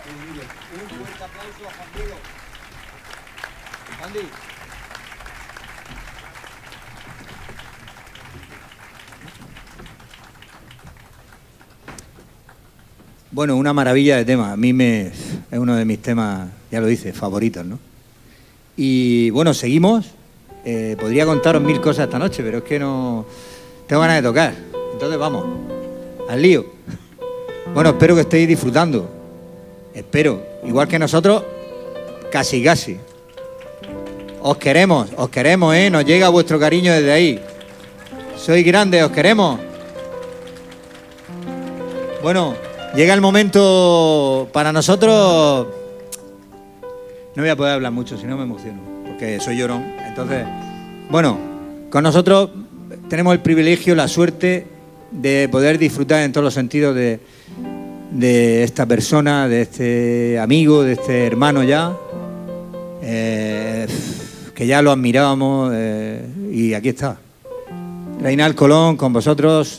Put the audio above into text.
Un fuerte aplauso a Juan Diego. Andy. Bueno, una maravilla de tema. A mí es uno de mis temas, ya lo dice, favoritos, ¿no? Y bueno, seguimos. Podría contaros mil cosas esta noche, pero es que no tengo ganas de tocar. Entonces vamos, al lío. Bueno, espero que estéis disfrutando. Espero, igual que nosotros, casi casi. Os queremos, ¿eh? Nos llega vuestro cariño desde ahí. Sois grandes, os queremos. Bueno, llega el momento para nosotros. No voy a poder hablar mucho, si no me emociono, porque soy llorón. Entonces, bueno, con nosotros tenemos el privilegio, la suerte de poder disfrutar en todos los sentidos de esta persona, de este amigo, de este hermano ya, que ya lo admirábamos, y aquí está. Reinald Colón con vosotros,